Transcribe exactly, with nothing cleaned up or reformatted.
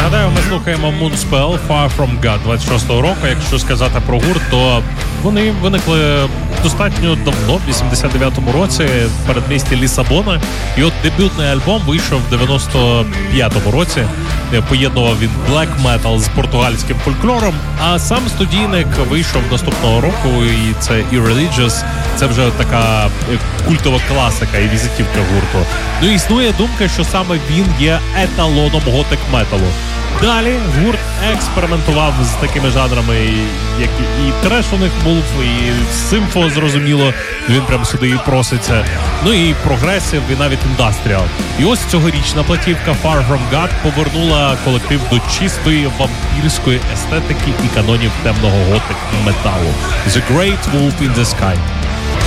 Нагадаю, ми слухаємо Moonspell Far From God двадцять шостого року. Якщо сказати про гурт, то вони виникли достатньо давно, в вісімдесят дев'ятому році, в передмісті Лісабона. І от дебютний альбом вийшов в дев'яносто п'ятому році. Поєднував він black metal з португальським фольклором, а сам студійник вийшов наступного року, і це Irreligious. Це вже така культова класика і візитівка гурту. Ну, існує думка, що саме він є еталоном готик металу. Далі гурт експериментував з такими жанрами, як і треш у них був, і симфо, зрозуміло, він прям сюди і проситься. Ну і прогресив, і навіть індастріал. І ось цьогорічна платівка Far From God повернула колектив до чистої вампірської естетики і канонів темного готик металу. The Great Wolf in the Sky.